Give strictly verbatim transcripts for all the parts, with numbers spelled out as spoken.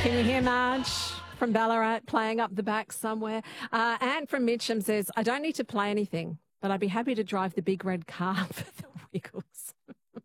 Can you hear Marge from Ballarat playing up the back somewhere? Uh, Anne from Mitcham says, I don't need to play anything, but I'd be happy to drive the big red car for the Wiggles.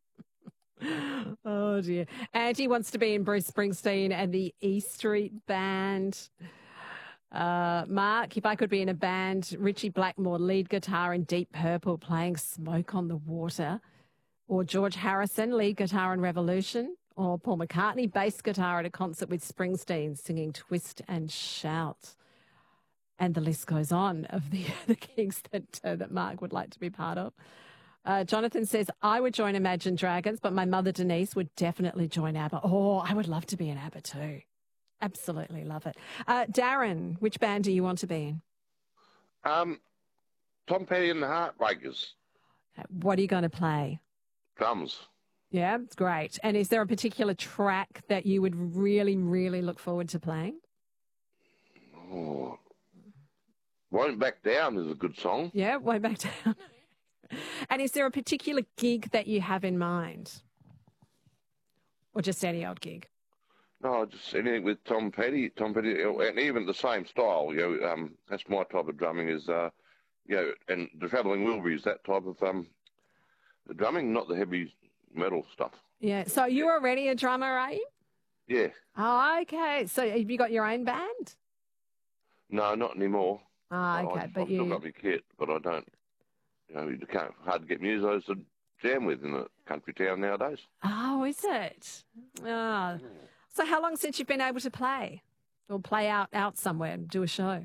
Oh, dear. Auntie wants to be in Bruce Springsteen and the E Street Band. Uh, Mark, if I could be in a band, Richie Blackmore, lead guitar in Deep Purple, playing Smoke on the Water. Or George Harrison, lead guitar in Revolution. Or Paul McCartney, bass guitar at a concert with Springsteen, singing Twist and Shout. And the list goes on of the, the gigs that, uh, that Mark would like to be part of. Uh, Jonathan says, I would join Imagine Dragons, but my mother Denise would definitely join ABBA. Oh, I would love to be in ABBA too. Absolutely love it. Uh, Darren, which band do you want to be in? Um, Tom Petty and the Heartbreakers. What are you going to play? Drums. Yeah, it's great. And is there a particular track that you would really, really look forward to playing? Oh, Won't Back Down is a good song. Yeah, Won't Back Down. And is there a particular gig that you have in mind? Or just any old gig? No, just anything with Tom Petty, Tom Petty, and even the same style. You know, um, that's my type of drumming. Is uh, you know, and the Travelling Wilburys, that type of um, the drumming, not the heavy metal stuff. Yeah. So you're already a drummer, are you? Yeah. Oh, okay. So have you got your own band? No, not anymore. Ah, oh, okay. I, but I've you. still got my kit, but I don't. You know, you can't hard to get musos to jam with in a country town nowadays. Oh, is it? Ah. So how long since you've been able to play or play out, out somewhere and do a show?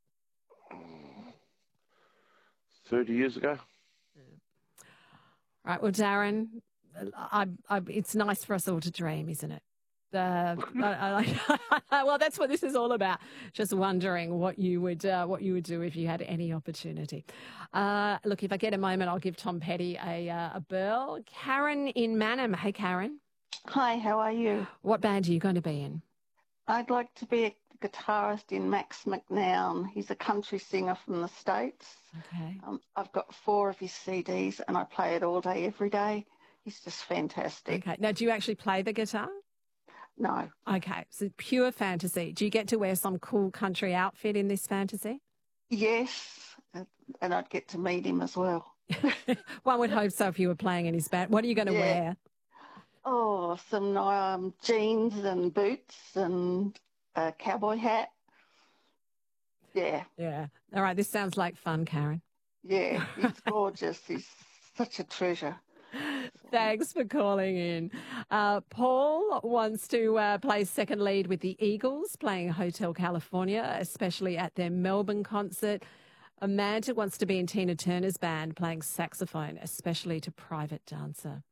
thirty years ago. Right. Well, Darren, I, I, it's nice for us all to dream, isn't it? Uh, I, I, well, that's what this is all about. Just wondering what you would uh, what you would do if you had any opportunity. Uh, look, if I get a moment, I'll give Tom Petty a uh, a burl. Karen in Manham. Hey, Karen. Hi, how are you? What band are you going to be in? I'd like to be a guitarist in Max McNown. He's a country singer from the States. Okay. Um, I've got four of his C Ds and I play it all day, every day. He's just fantastic. Okay. Now, do you actually play the guitar? No. Okay. So pure fantasy. Do you get to wear some cool country outfit in this fantasy? Yes, and I'd get to meet him as well. One would hope so if you were playing in his band. What are you going to Yeah. wear? Oh, some um, jeans and boots and a cowboy hat. Yeah. Yeah. All right. This sounds like fun, Karen. Yeah, he's gorgeous. He's such a treasure. Thanks for calling in. Uh, Paul wants to uh, play second lead with the Eagles, playing Hotel California, especially at their Melbourne concert. Amanda wants to be in Tina Turner's band, playing saxophone, especially to Private Dancer.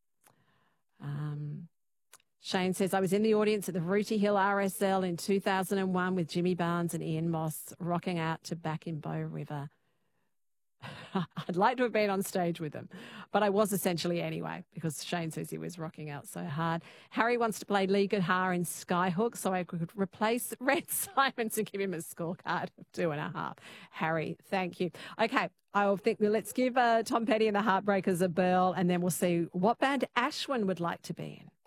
Um, Shane says, I was in the audience at the Rooty Hill R S L in two thousand one with Jimmy Barnes and Ian Moss, rocking out to Back in Bow River. I'd like to have been on stage with them, but I was essentially anyway, because Shane says he was rocking out so hard. Harry wants to play lead guitar in Skyhook, so I could replace Red Simons and give him a scorecard of two and a half. Harry, thank you. Okay, I think let's give uh, Tom Petty and the Heartbreakers a burl, and then we'll see what band Ashwin would like to be in.